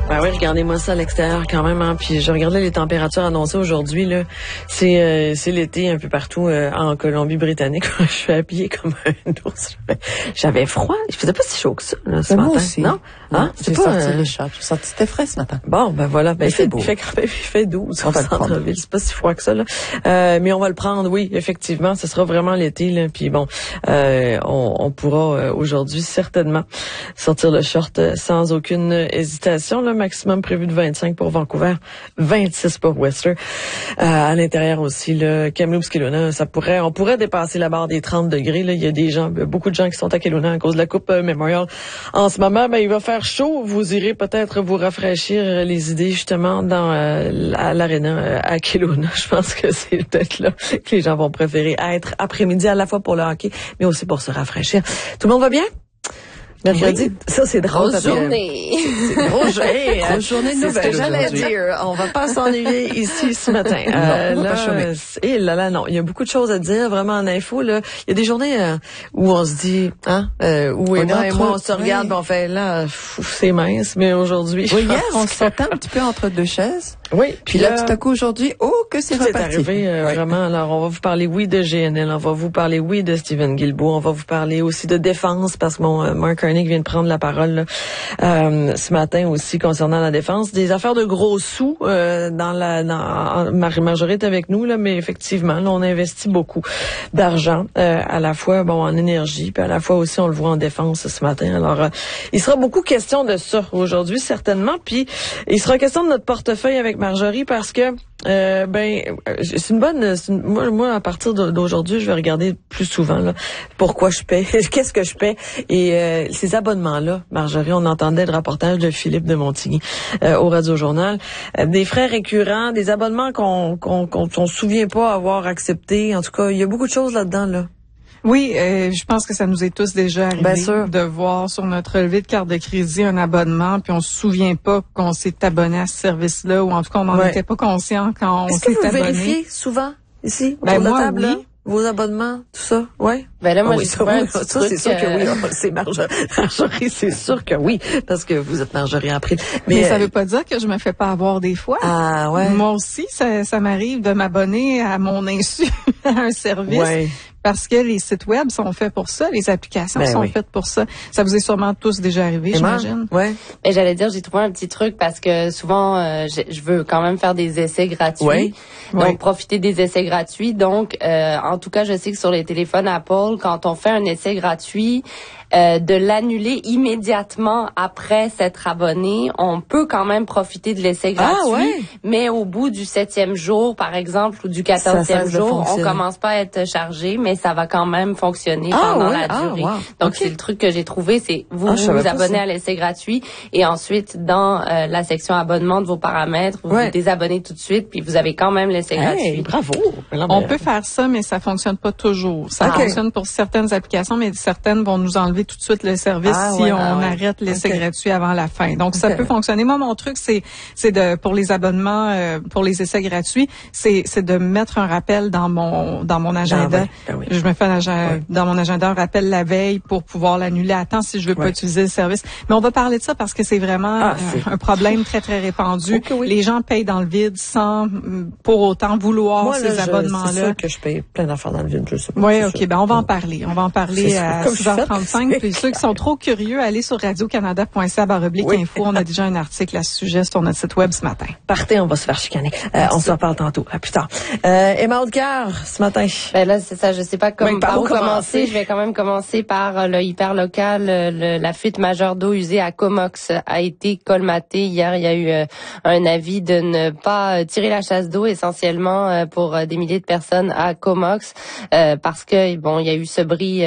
Ben oui, regardez-moi ça à l'extérieur quand même, hein. Puis je regardais les températures annoncées aujourd'hui, là. C'est l'été un peu partout en Colombie-Britannique. Je suis habillée comme un ours. J'avais froid. Il faisait pas si chaud que ça, là, ce matin. Moi aussi. Non? Hein? J'ai sorti les shorts. J'ai sorti, c'était frais ce matin. Bon, ben voilà. Ben, il fait beau. Il fait 12 on au va le prendre. centre-ville. C'est pas si froid que ça, là. Mais on va le prendre, oui, effectivement. Ce sera vraiment l'été, là. Puis bon, on pourra aujourd'hui certainement sortir le short sans aucune hésitation, là. Maximum prévu de 25 pour Vancouver, 26 pour Whistler. À l'intérieur aussi, là, Kamloops, Kelowna, on pourrait dépasser la barre des 30 degrés, là. Il y a beaucoup de gens qui sont à Kelowna à cause de la Coupe Memorial. En ce moment, ben, il va faire chaud. Vous irez peut-être vous rafraîchir les idées, justement, à l'aréna à Kelowna. Je pense que c'est peut-être là que les gens vont préférer être après-midi, à la fois pour le hockey, mais aussi pour se rafraîchir. Tout le monde va bien? Mercredi, oui. Ça c'est drôle. Grosse journée. C'est grosse journée de nouvelles. C'est ce que j'allais dire. On va pas s'ennuyer ici ce matin. Non, il y a beaucoup de choses à dire vraiment en info, là. Il y a des journées où on se dit, où Emma et moi on se regarde, on fait là, c'est mince, mais aujourd'hui. Oui, hier on se sentait un petit peu entre deux chaises. Oui. Puis là, tout à coup aujourd'hui, que c'est reparti. C'est arrivé vraiment. Alors on va vous parler de GNL, on va vous parler de Steven Guilbeault, on va vous parler aussi de défense parce que Mark Carney vient de prendre la parole là, ce matin aussi concernant la défense. Des affaires de gros sous Marjorie est avec nous, là, mais effectivement, là, on investit beaucoup d'argent, à la fois en énergie, puis à la fois aussi on le voit en défense ce matin. Alors, il sera beaucoup question de ça aujourd'hui, certainement. Puis il sera question de notre portefeuille avec Marjorie parce que c'est une bonne. Moi, à partir d'aujourd'hui, je vais regarder plus souvent là, pourquoi je paie, qu'est-ce que je paie et ces abonnements-là, Marjorie, on entendait le reportage de Philippe de Montigny au Radio-Journal, des frais récurrents, des abonnements qu'on se souvient pas avoir acceptés. En tout cas, il y a beaucoup de choses là-dedans là. Oui, je pense que ça nous est tous déjà arrivé de voir sur notre relevé de carte de crédit un abonnement, puis on se souvient pas qu'on s'est abonné à ce service-là, ou en tout cas on n'en était pas conscient quand on s'est abonné. Est-ce que vous vérifiez souvent ici autour de la table, là, vos abonnements, tout ça, ouais? Ben là, moi, j'ai trouvé un petit truc, c'est sûr que oui. C'est Marjorie, c'est sûr que oui, parce que vous êtes Marjorie April. Mais ça veut pas dire que je me fais pas avoir des fois. Ah ouais. Moi aussi, ça m'arrive de m'abonner à mon insu à un service. Ouais. Parce que les sites web sont faits pour ça, les applications sont faites pour ça. Ça vous est sûrement tous déjà arrivé, j'imagine. Ouais. Et j'allais dire, j'ai trouvé un petit truc parce que souvent, je veux quand même faire des essais gratuits. Ouais. Donc, profiter des essais gratuits. Donc, en tout cas, je sais que sur les téléphones Apple, quand on fait un essai gratuit, de l'annuler immédiatement après s'être abonné. On peut quand même profiter de l'essai gratuit, mais au bout du 7e jour, par exemple, ou du 14e jour, on commence pas à être chargé, mais ça va quand même fonctionner pendant la durée. Donc, c'est le truc que j'ai trouvé, c'est vous vous abonnez à l'essai gratuit et ensuite, dans la section abonnement de vos paramètres, vous vous désabonnez tout de suite, puis vous avez quand même l'essai gratuit. Bravo! On peut faire ça, mais ça fonctionne pas toujours. Ça fonctionne pour certaines applications, mais certaines vont nous enlever tout de suite le service si on arrête l'essai gratuit avant la fin. Donc, ça peut fonctionner. Moi, mon truc, c'est pour les abonnements, pour les essais gratuits, c'est de mettre un rappel dans mon agenda. Je me fais dans mon agenda un rappel la veille pour pouvoir l'annuler à temps si je veux pas utiliser le service. Mais on va parler de ça parce que c'est vraiment un problème très, très répandu. Les gens payent dans le vide sans pour autant vouloir ces abonnements-là. C'est sûr que je paye plein d'affaires dans le vide, je sais pas. Oui, OK. Ben, on va en parler. On va en parler à 6h35. Puis ceux qui sont trop curieux, allez sur radiocanada.ca/info. On a déjà un article à ce sujet sur notre site web ce matin. Partez, on va se faire chicaner. On se reparle tantôt. À plus tard. Emma Haute-Cœur, ce matin. Ben là, c'est ça. Je sais pas par où commencer. Je vais quand même commencer par le hyper local. La fuite majeure d'eau usée à Comox a été colmatée. Hier, il y a eu un avis de ne pas tirer la chasse d'eau essentiellement pour des milliers de personnes à Comox parce que il y a eu ce bris